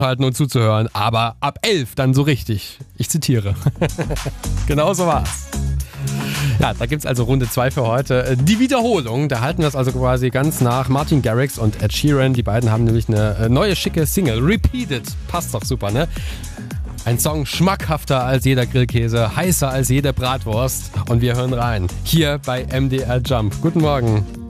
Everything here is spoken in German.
halten und zuzuhören, aber ab 11 dann so richtig. Ich zitiere. Genau so war's. Ja, da gibt's also Runde 2 für heute. Die Wiederholung, da halten wir es also quasi ganz nach Martin Garrix und Ed Sheeran. Die beiden haben nämlich eine neue schicke Single. Repeated. Passt doch super, ne? Ein Song schmackhafter als jeder Grillkäse, heißer als jede Bratwurst. Und wir hören rein. Hier bei MDR Jump. Guten Morgen.